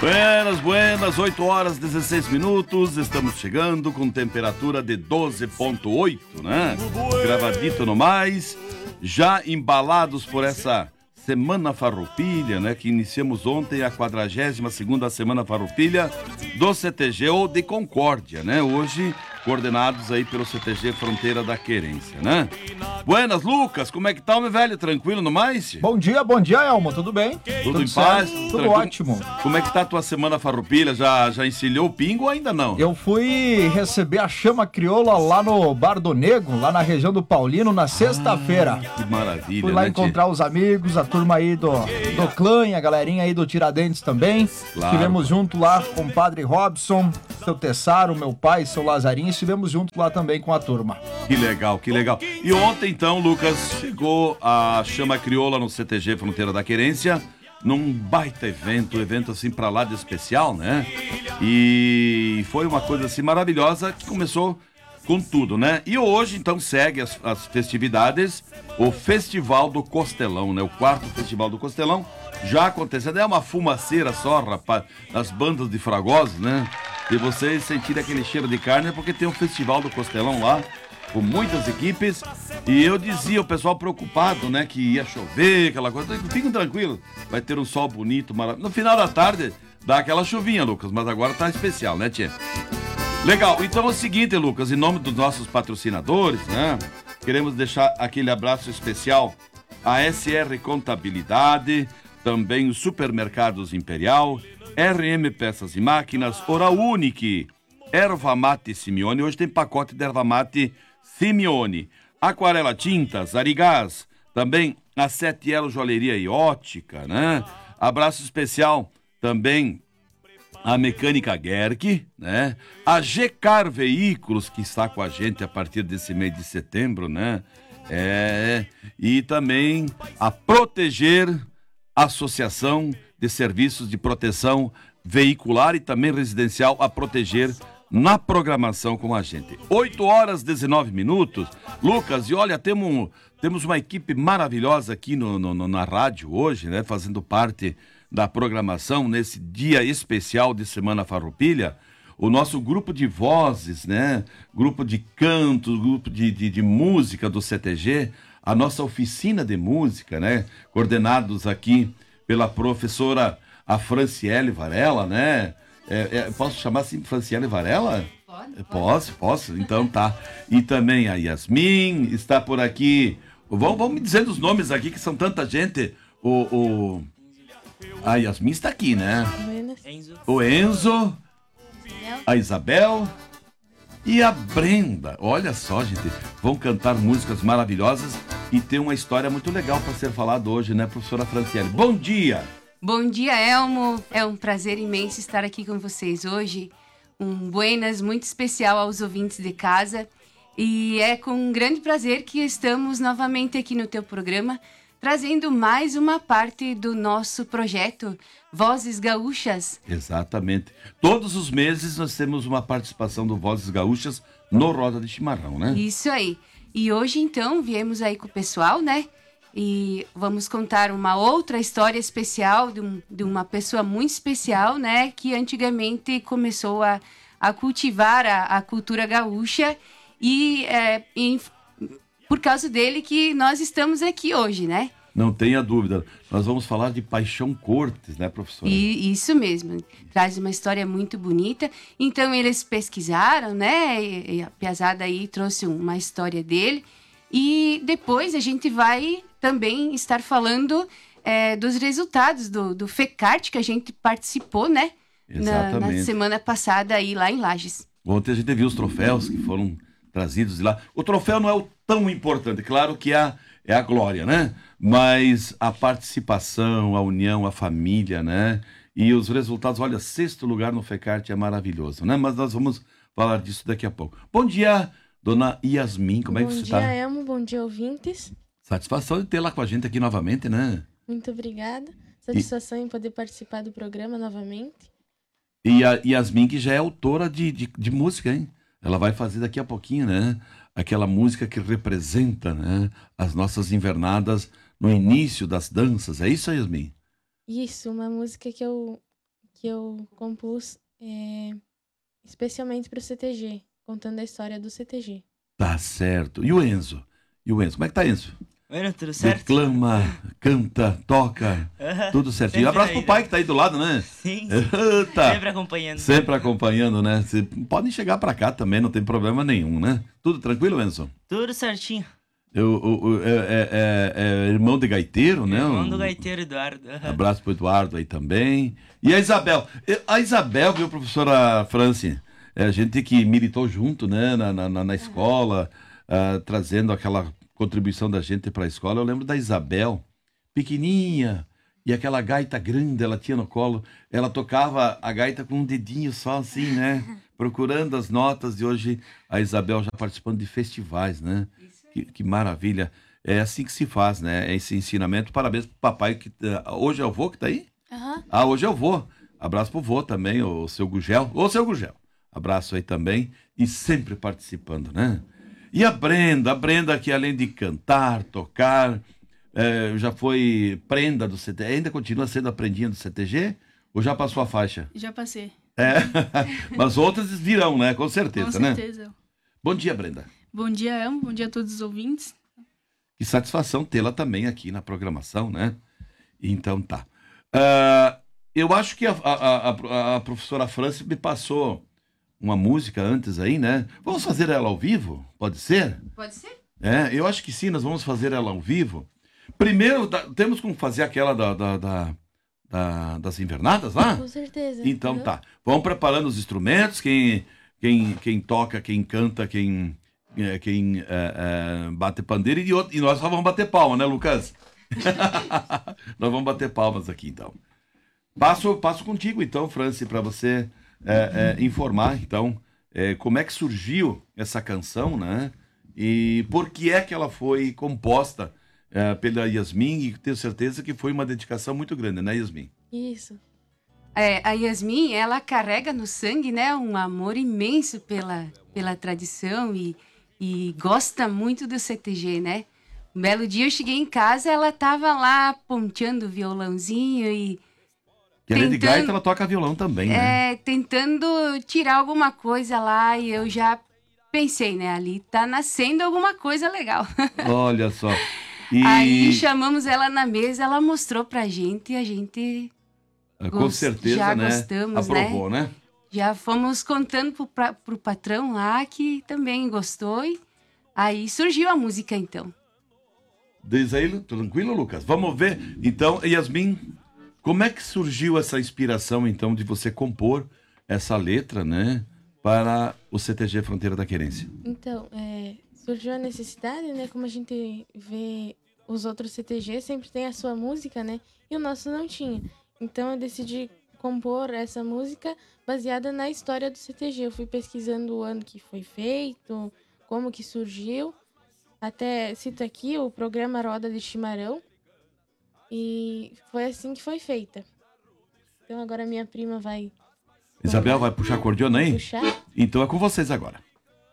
Buenas, buenas, 8 horas 16 minutos, estamos chegando com temperatura de 12,8, né? Gravadito no mais, já embalados por essa Semana Farroupilha, né? Que iniciamos ontem a 42ª Semana Farroupilha do CTG ou de Concórdia, né? Hoje, coordenados aí pelo CTG Fronteira da Querência, né? Buenas, Lucas, como é que tá, meu velho? Tranquilo no mais? Bom dia, Elmo, tudo bem? Tudo em paz? Tudo ótimo. Como é que tá a tua Semana Farroupilha? Já encilhou o pingo ou ainda não? Eu fui receber a chama crioula lá no Bar do Nego, lá na região do Paulino, na sexta-feira. Que maravilha, fui lá né, encontrar os amigos, a turma aí do clã, a galerinha aí do Tiradentes também. Claro. Estivemos junto lá com o Padre Robson, seu Tessaro, meu pai, seu Lazarinho, estivemos junto lá também com a turma. Que legal, que legal. E ontem, então, Lucas, chegou a chama crioula no CTG Fronteira da Querência, num baita evento assim pra lá de especial, né? E foi uma coisa assim maravilhosa que começou com tudo, né? E hoje, então, segue as festividades, o Festival do Costelão, né? O 4º Festival do Costelão já acontecendo. É uma fumaceira só, rapaz, das bandas de Fragosos, né? E vocês sentirem aquele cheiro de carne é porque tem um Festival do Costelão lá, com muitas equipes. E eu dizia, o pessoal preocupado, né? Que ia chover, aquela coisa. Fiquem tranquilos, vai ter um sol bonito, maravilhoso. No final da tarde, dá aquela chuvinha, Lucas, mas agora tá especial, né, tia? Legal, então é o seguinte, Lucas, em nome dos nossos patrocinadores, né? Queremos deixar aquele abraço especial à SR Contabilidade, também os Supermercados Imperial, RM Peças e Máquinas, Oral Unique, Erva Mate Simeone, hoje tem pacote de Erva Mate Simeone, Aquarela Tintas, Arigás, também a 7Elo Joalheria e Ótica, né? Abraço especial também a Mecânica Gerck, né? A G-Car Veículos, que está com a gente a partir desse mês de setembro, né? E também a Proteger, Associação de Serviços de Proteção Veicular e também Residencial, a Proteger na programação com a gente. 8 horas 19 minutos. Lucas, e olha, temos uma equipe maravilhosa aqui na rádio hoje, né? Fazendo parte da programação nesse dia especial de Semana Farroupilha, o nosso grupo de vozes, né? Grupo de canto, grupo de música do CTG, a nossa oficina de música, né? Coordenados aqui pela professora a Franciele Varela, né? Posso chamar assim Franciele Varela? Pode. Posso? Então tá. E também a Yasmin está por aqui. Vamos me dizendo os nomes aqui, que são tanta gente. A Yasmin está aqui, né? O Enzo, a Isabel e a Brenda. Olha só, gente, vão cantar músicas maravilhosas e tem uma história muito legal para ser falada hoje, né, professora Franciele? Bom dia! Bom dia, Elmo. É um prazer imenso estar aqui com vocês hoje. Um buenas muito especial aos ouvintes de casa. E é com um grande prazer que estamos novamente aqui no teu programa, trazendo mais uma parte do nosso projeto Vozes Gaúchas. Exatamente. Todos os meses nós temos uma participação do Vozes Gaúchas no Roda de Chimarrão, né? Isso aí. E hoje, então, viemos aí com o pessoal, né? E vamos contar uma outra história especial de uma pessoa muito especial, né? Que antigamente começou a cultivar a cultura gaúcha e por causa dele que nós estamos aqui hoje, né? Não tenha dúvida. Nós vamos falar de Paixão Cortes, né, professora? Isso mesmo. Traz uma história muito bonita. Então, eles pesquisaram, né? E a piazada aí trouxe uma história dele. E depois a gente vai também estar falando dos resultados do FECART, que a gente participou, né? Exatamente. Na semana passada aí lá em Lages. Ontem a gente viu os troféus que foram trazidos de lá. O troféu não é o tão importante, claro que é a glória, né? Mas a participação, a união, a família, né? E os resultados, olha, 6º lugar no FECART é maravilhoso, né? Mas nós vamos falar disso daqui a pouco. Bom dia, dona Yasmin, como é que você está? Bom dia, Elmo, bom dia, ouvintes. Satisfação de tê-la com a gente aqui novamente, né? Muito obrigada. Satisfação em poder participar do programa novamente. E a Yasmin, que já é autora de música, hein? Ela vai fazer daqui a pouquinho, né? Aquela música que representa, né, as nossas invernadas no início das danças. É isso, Yasmin? Isso, uma música que eu que eu compus especialmente para o CTG, contando a história do CTG. Tá certo. E o Enzo? Como é que tá, Enzo? Bueno, tudo certo? Declama, canta, toca, tudo certinho. Sempre Abraço aí, pro pai né? que tá aí do lado, né? Sim, Tá. sempre acompanhando. Sempre acompanhando, né? Cê podem chegar pra cá também, não tem problema nenhum, né? Tudo tranquilo, Enzo? Tudo certinho. É irmão de gaiteiro, né? Irmão do gaiteiro Eduardo. Abraço pro Eduardo aí também. E a Isabel? A Isabel, viu, professora Franci? A gente que militou junto, né, na escola, trazendo aquela contribuição da gente para a escola. Eu lembro da Isabel, pequenininha, e aquela gaita grande ela tinha no colo. Ela tocava a gaita com um dedinho só, assim, né? Procurando as notas. E hoje a Isabel já participando de festivais, né? Que maravilha. É assim que se faz, né? Esse ensinamento. Parabéns pro papai. Hoje é o vô que tá aí? Hoje é o vô. Abraço pro vô também, o seu Gugel. Ô, seu Gugel. Abraço aí também. E sempre participando, né? E a Brenda que além de cantar, tocar, já foi prenda do CTG, ainda continua sendo a prendinha do CTG? Ou já passou a faixa? Já passei. Mas outras virão, né? Com certeza, né? Com certeza. Bom dia, Brenda. Bom dia, Elmo. Bom dia a todos os ouvintes. Que satisfação tê-la também aqui na programação, né? Então tá. Eu acho que a professora Franci me passou uma música antes aí, né? Vamos fazer ela ao vivo? Pode ser? Pode ser? Eu acho que sim, nós vamos fazer ela ao vivo. Primeiro, temos como fazer aquela das invernadas lá? Com certeza. Então tá. Vamos preparando os instrumentos, quem toca, quem canta, quem bate pandeiro e nós só vamos bater palma, né, Lucas? Nós vamos bater palmas aqui, então. Passo contigo, então, Franci, para você informar, então, como é que surgiu essa canção, né? E por que é que ela foi composta pela Yasmin, e tenho certeza que foi uma dedicação muito grande, né, Yasmin? Isso. A Yasmin, ela carrega no sangue, né, um amor imenso pela tradição e gosta muito do CTG, né? Um belo dia eu cheguei em casa, ela tava lá ponteando o violãozinho e Que além de gaita, ela toca violão também, né? Tentando tirar alguma coisa lá e eu já pensei, né, ali tá nascendo alguma coisa legal. Olha só. Aí chamamos ela na mesa, ela mostrou pra gente e a gente com certeza, já né? gostamos, aprovou, né? Já fomos contando pro patrão lá que também gostou e aí surgiu a música então. Diz aí, tranquilo, Lucas? Vamos ver. Então, Yasmin, como é que surgiu essa inspiração, então, de você compor essa letra, né? Para o CTG Fronteira da Querência? Então, surgiu a necessidade, né? Como a gente vê os outros CTG, sempre tem a sua música, né? E o nosso não tinha. Então, eu decidi compor essa música baseada na história do CTG. Eu fui pesquisando o ano que foi feito, como que surgiu. Até cito aqui o programa Roda de Chimarrão. E foi assim que foi feita. Então, agora minha prima vai... Isabel vai puxar a cordiona aí? Puxar. Então é com vocês agora.